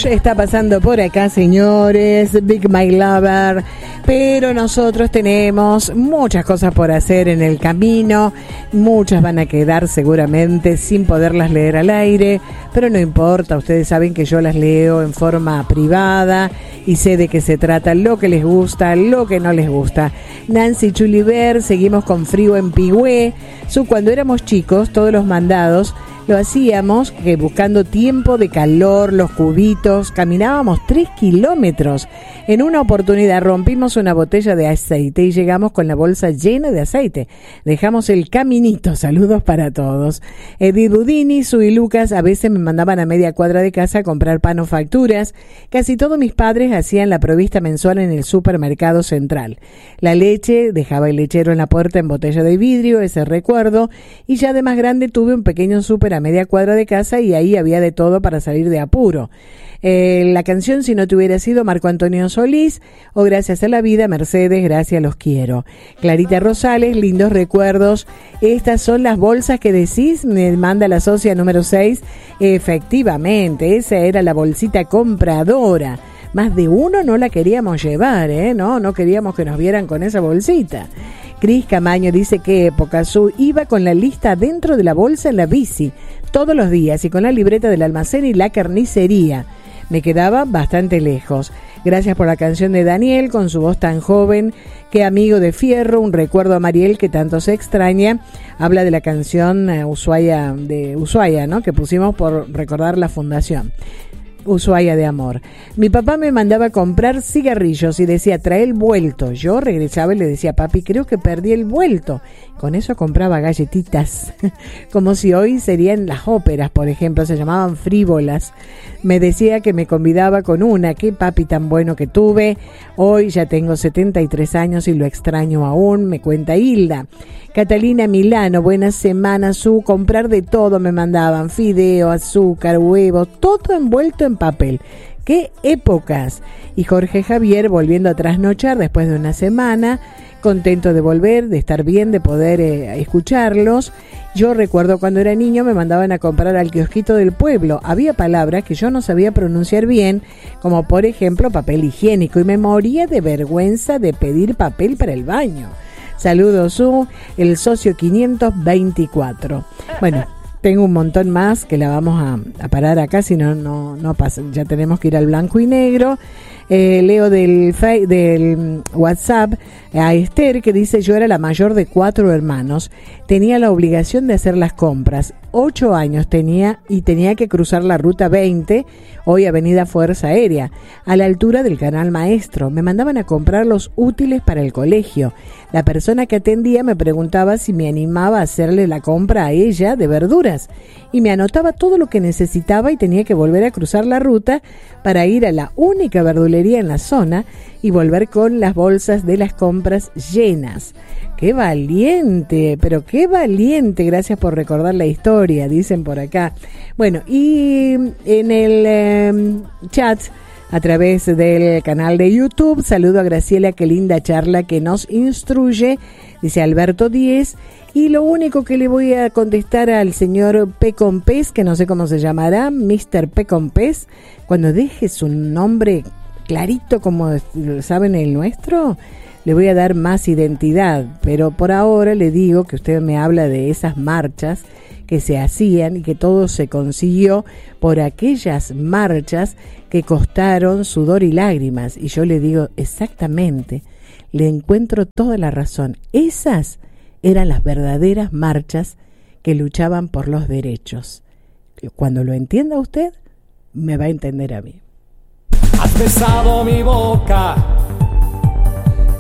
Bush está pasando por acá, señores, Big My Lover, pero nosotros tenemos muchas cosas por hacer en el camino, muchas van a quedar seguramente sin poderlas leer al aire, pero no importa, ustedes saben que yo las leo en forma privada y sé de qué se trata, lo que les gusta, lo que no les gusta. Nancy Chuliver, seguimos con frío en Pigüé. Cuando éramos chicos, todos los mandados lo hacíamos buscando tiempo de calor, los cubitos, caminábamos 3 kilómetros. En una oportunidad rompimos una botella de aceite y llegamos con la bolsa llena de aceite. Dejamos el caminito, saludos para todos. Edith Budini, Su y Lucas a veces me mandaban a media cuadra de casa a comprar pan o facturas. Casi todos mis padres hacían la provista mensual en el supermercado central. La leche, dejaba el lechero en la puerta en botella de vidrio, ese recuerdo, y ya de más grande tuve un pequeño súper a media cuadra de casa y ahí había de todo para salir de apuro. La canción Si no te hubiera sido, Marco Antonio Solís, o Gracias a la vida, Mercedes, Gracias, los quiero. Clarita Rosales, lindos recuerdos. Estas son las bolsas que decís, me manda la socia número 6. Efectivamente, esa era la bolsita compradora. Más de uno no la queríamos llevar, no queríamos que nos vieran con esa bolsita. Cris Camaño dice que época, iba con la lista dentro de la bolsa en la bici todos los días y con la libreta del almacén y la carnicería. Me quedaba bastante lejos. Gracias por la canción de Daniel con su voz tan joven. Qué amigo de fierro, un recuerdo a Mariel que tanto se extraña. Habla de la canción Ushuaia, ¿no? Que pusimos por recordar la fundación. Ushuaia de amor. Mi papá me mandaba a comprar cigarrillos y decía, trae el vuelto. Yo regresaba y le decía, papi, creo que perdí el vuelto. Con eso compraba galletitas, como si hoy serían las óperas, por ejemplo, se llamaban frívolas. Me decía que me convidaba con una, qué papi tan bueno que tuve. Hoy ya tengo 73 años y lo extraño aún, me cuenta Hilda. Catalina Milano, buenas semanas, comprar de todo me mandaban, fideo, azúcar, huevos, todo envuelto en papel. ¡Qué épocas! Y Jorge Javier volviendo a trasnochar después de una semana, contento de volver, de estar bien, de poder escucharlos. Yo recuerdo cuando era niño me mandaban a comprar al kiosquito del pueblo. Había palabras que yo no sabía pronunciar bien, como por ejemplo papel higiénico, y me moría de vergüenza de pedir papel para el baño. Saludos, el socio 524. Bueno, tengo un montón más que la vamos a parar acá, si no pasa. Ya tenemos que ir al blanco y negro. Leo del WhatsApp a Esther que dice, yo era la mayor de 4 hermanos, tenía la obligación de hacer las compras, 8 años tenía y tenía que cruzar la ruta 20, hoy avenida Fuerza Aérea, a la altura del Canal Maestro. Me mandaban a comprar los útiles para el colegio. La persona que atendía me preguntaba si me animaba a hacerle la compra a ella de verduras y me anotaba todo lo que necesitaba y tenía que volver a cruzar la ruta para ir a la única verdulería en la zona y volver con las bolsas de las compras llenas. ¡Qué valiente! Pero qué valiente. Gracias por recordar la historia, dicen por acá. Bueno, y en el chat, a través del canal de YouTube, saludo a Graciela, qué linda charla que nos instruye, dice Alberto 10. Y lo único que le voy a contestar al señor P. con Pez, que no sé cómo se llamará, Mr. P. con Pez, cuando deje su nombre clarito como saben el nuestro, le voy a dar más identidad, pero por ahora le digo que usted me habla de esas marchas que se hacían y que todo se consiguió por aquellas marchas que costaron sudor y lágrimas, y yo le digo exactamente, le encuentro toda la razón, esas eran las verdaderas marchas que luchaban por los derechos. Cuando lo entienda usted, me va a entender a mí. Has besado mi boca